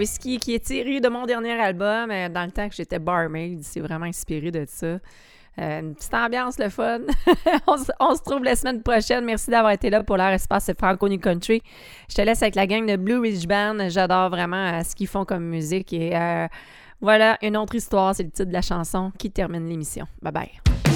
whisky qui est tiré de mon dernier album, dans le temps que j'étais barmaid. C'est vraiment inspiré de ça. Une petite ambiance, le fun. On se trouve la semaine prochaine. Merci d'avoir été là pour leur espace Franco New Country. Je te laisse avec la gang de Blue Ridge Band. J'adore vraiment ce qu'ils font comme musique. Et voilà, une autre histoire, c'est le titre de la chanson qui termine l'émission. Bye bye.